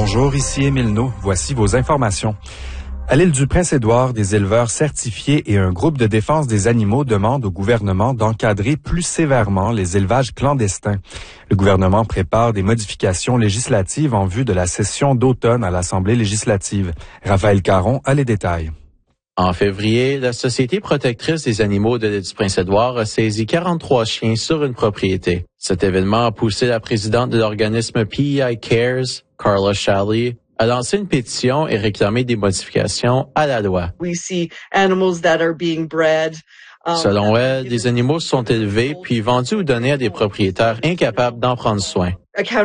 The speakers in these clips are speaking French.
Bonjour, ici Émile No. Voici vos informations. À l'île du Prince-Édouard, des éleveurs certifiés et un groupe de défense des animaux demandent au gouvernement d'encadrer plus sévèrement les élevages clandestins. Le gouvernement prépare des modifications législatives en vue de la session d'automne à l'Assemblée législative. Raphaël Caron a les détails. En février, la Société protectrice des animaux de l'île du Prince-Édouard a saisi 43 chiens sur une propriété. Cet événement a poussé la présidente de l'organisme PEI Cares, Carla Shalley, à lancer une pétition et réclamer des modifications à la loi. Selon elle, des animaux sont élevés puis vendus ou donnés à des propriétaires incapables d'en prendre soin.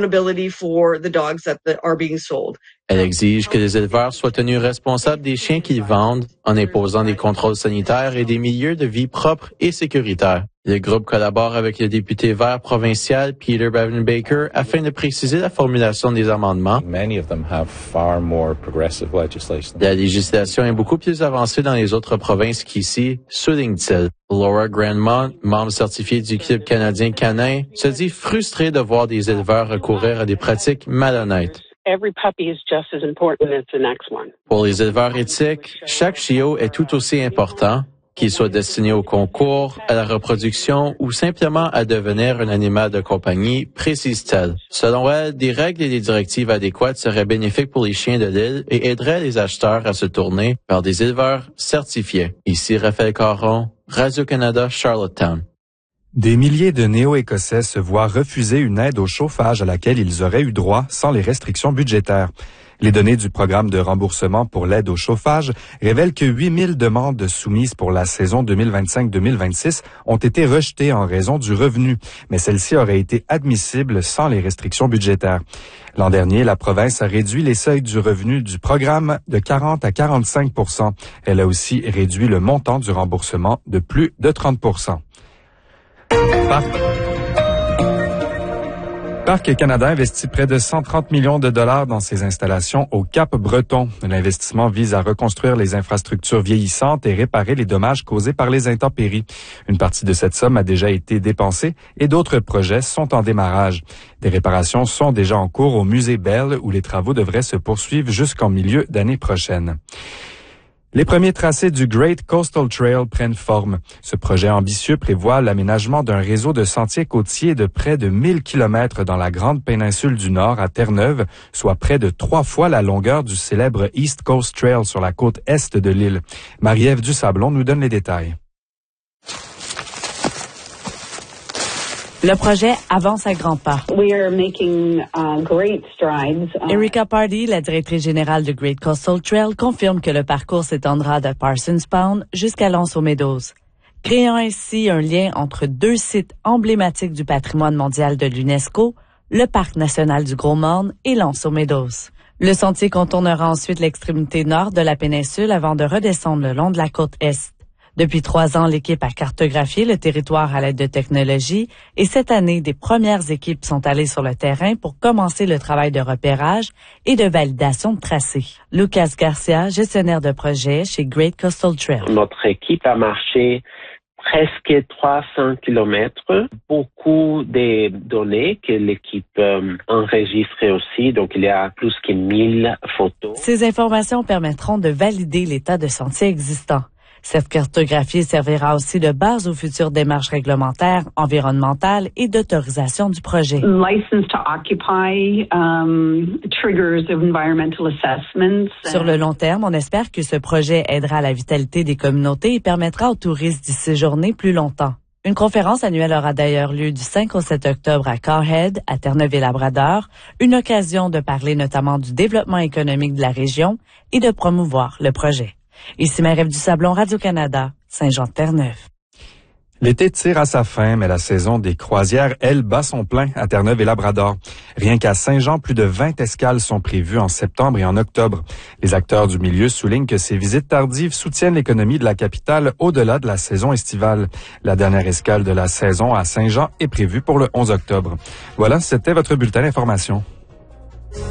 Elle exige que les éleveurs soient tenus responsables des chiens qu'ils vendent en imposant des contrôles sanitaires et des milieux de vie propres et sécuritaires. Le groupe collabore avec le député vert provincial Peter Bevan-Baker afin de préciser la formulation des amendements. La législation est beaucoup plus avancée dans les autres provinces qu'ici, souligne-t-il. Laura Grandmont, membre certifiée du Club canadien canin, se dit frustrée de voir des éleveurs recourir à des pratiques malhonnêtes. Pour les éleveurs éthiques, chaque chiot est tout aussi important, qu'il soit destiné au concours, à la reproduction ou simplement à devenir un animal de compagnie, précise-t-elle. Selon elle, des règles et des directives adéquates seraient bénéfiques pour les chiens de l'île et aideraient les acheteurs à se tourner vers des éleveurs certifiés. Ici Raphaël Caron, Radio-Canada, Charlottetown. Des milliers de Néo-Écossais se voient refuser une aide au chauffage à laquelle ils auraient eu droit sans les restrictions budgétaires. Les données du programme de remboursement pour l'aide au chauffage révèlent que 8000 demandes soumises pour la saison 2025-2026 ont été rejetées en raison du revenu, mais celles-ci auraient été admissibles sans les restrictions budgétaires. L'an dernier, la province a réduit les seuils du revenu du programme de 40 à 45 %. Elle a aussi réduit le montant du remboursement de plus de 30 %. Parc Canada investit près de 130 millions de dollars dans ses installations au Cap-Breton. L'investissement vise à reconstruire les infrastructures vieillissantes et réparer les dommages causés par les intempéries. Une partie de cette somme a déjà été dépensée et d'autres projets sont en démarrage. Des réparations sont déjà en cours au musée Bell où les travaux devraient se poursuivre jusqu'en milieu d'année prochaine. Les premiers tracés du Great Coastal Trail prennent forme. Ce projet ambitieux prévoit l'aménagement d'un réseau de sentiers côtiers de près de 1000 kilomètres dans la grande péninsule du Nord à Terre-Neuve, soit près de 3 fois la longueur du célèbre East Coast Trail sur la côte est de l'île. Marie-Ève Dusablon nous donne les détails. Le projet avance à grands pas. Erica Pardee, la directrice générale du Great Coastal Trail, confirme que le parcours s'étendra de Parsons Pound jusqu'à L'Anse aux Meadows, créant ainsi un lien entre deux sites emblématiques du patrimoine mondial de l'UNESCO, le Parc national du Gros-Morne et L'Anse aux Meadows. Le sentier contournera ensuite l'extrémité nord de la péninsule avant de redescendre le long de la côte est. Depuis 3 ans, l'équipe a cartographié le territoire à l'aide de technologies et cette année, des premières équipes sont allées sur le terrain pour commencer le travail de repérage et de validation de tracés. Lucas Garcia, gestionnaire de projet chez Great Coastal Trail. Notre équipe a marché presque 300 kilomètres. Beaucoup de données que l'équipe enregistre aussi, donc il y a plus que 1000 photos. Ces informations permettront de valider l'état de sentier existant. Cette cartographie servira aussi de base aux futures démarches réglementaires, environnementales et d'autorisation du projet. Sur le long terme, on espère que ce projet aidera à la vitalité des communautés et permettra aux touristes d'y séjourner plus longtemps. Une conférence annuelle aura d'ailleurs lieu du 5 au 7 octobre à Carrhead, à Terre-Neuve-et-Labrador, une occasion de parler notamment du développement économique de la région et de promouvoir le projet. Ici Marie-Ève Dusablon, Radio-Canada, Saint-Jean-de-Terre-Neuve. L'été tire à sa fin, mais la saison des croisières, elle, bat son plein à Terre-Neuve-et-Labrador. Rien qu'à Saint-Jean, plus de 20 escales sont prévues en septembre et en octobre. Les acteurs du milieu soulignent que ces visites tardives soutiennent l'économie de la capitale au-delà de la saison estivale. La dernière escale de la saison à Saint-Jean est prévue pour le 11 octobre. Voilà, c'était votre bulletin d'information.